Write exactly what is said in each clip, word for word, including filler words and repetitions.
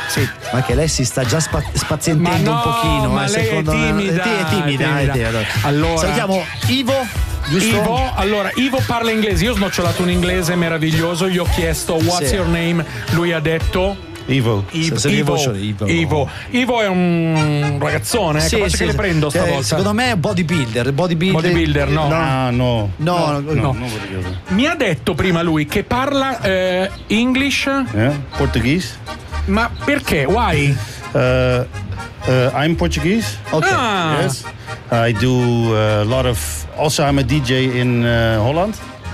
Sì. Ma che lei si sta già spa- spazientendo no, un pochino. Ma eh, lei secondo è timida. me. È timida, è timida. è timida. Allora, salutiamo Ivo. Giusto? Ivo, allora Ivo parla inglese, io ho snocciolato un inglese meraviglioso, gli ho chiesto what's Sì. your name, lui ha detto Ivo. Ivo, Se- se Ivo, Ivo, Ivo. Ivo. Ivo è un ragazzone, eh, Sì, capace sì, che le sì. prendo Eh, stavolta. secondo me è bodybuilder. Bodybuilder, Bodybuilder, no. Ah, no. No, no, no, no. non bodybuilder. Mi ha detto prima lui che parla eh, English, Yeah, Portuguese. ma perché? Why? Uh, uh, I'm Portuguese. Ok. Ah, Yes. I do a lot of. Also, I'm a D J in uh, Holland.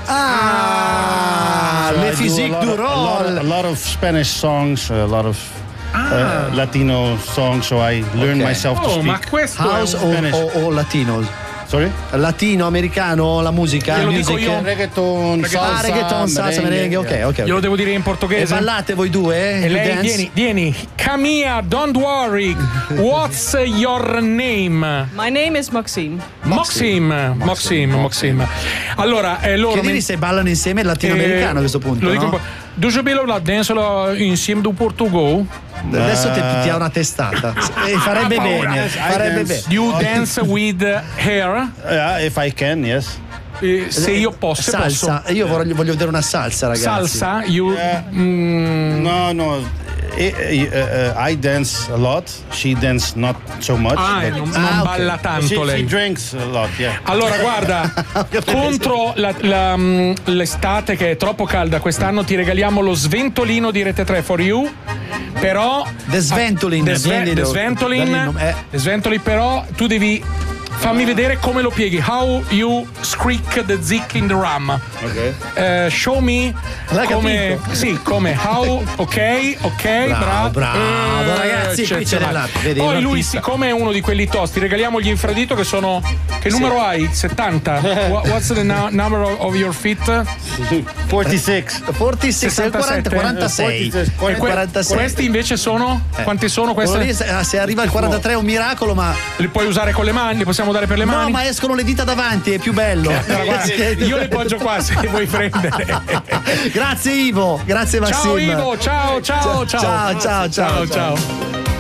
Ah, So I le do physique a lot du of- a lot, rôle. a lot of Spanish songs, a lot of Ah. uh, Latino songs. So I learn Ok. myself to oh, ma speak. questo House è o, un... o, o latino? Sorry. Latino, americano, la musica, Glielo dico music. io. Reggaeton, Ah, salsa, reggaeton, salsa, merengue, ok, ok. ok. Glielo devo dire in E portoghese? ballate voi due? E You lei, dance? vieni, vieni, come here, don't worry. What's your name? My name is Maxime. Maxime, Maxime, Maxime. Allora, eh, loro. Che dire men- se ballano insieme il latinoamericano eh, a questo punto, Lo dico no? un po'. Do you believe la dance la- insieme do Portugal? Adesso ti, ti ha una testata. E farebbe Ha paura. bene, I farebbe bene. dance. You dance with hair? Yeah, if I can, yes. Eh, se io posso, se Salsa, posso. io voglio, voglio vedere una salsa, ragazzi. Salsa, you. Yeah. mm, No, no. I, I- uh, uh, I dance a lot. She dance not so much. ah, but non, Ah, non ok. balla tanto she, she lei. drinks a lot. Yeah. Allora, guarda, contro la- la, mm, l'estate che è troppo calda quest'anno, ti regaliamo lo sventolino di Rete tre for you. Però. The Sventolin, The, Sve- prendi the lo- Sventolin. dammi il nome, eh. The Sventolin, però tu devi. Fammi vedere come lo pieghi. How you squeak the zick in the rum. Okay. Eh, show me L'hai come. capito? Sì, come. How. Ok, ok, Bravo, bravo. bravo, Eh, ragazzi, qui c'è eccezionale. dell'altro, vedi, Poi un lui, artista. siccome è uno di quelli tosti, regaliamo gli infradito che sono. Che numero hai? settanta? Wha- What's the nu- number of, of your feet? forty-six. quarantasei, sessantasette. quarantasei. Eh, E que- quarantasei. questi invece sono? Quanti sono Quello queste? lì, se se arriva il quarantatré è un miracolo, ma Li puoi usare con le mani? Li possiamo dare per le no, mani? ma escono le dita davanti, è più bello. Allora, guarda, io le poggio qua se le vuoi prendere. Grazie Ivo, grazie Maxime. Ciao Ivo, ciao, ciao, ciao. Ciao, ciao, ciao, ciao. ciao.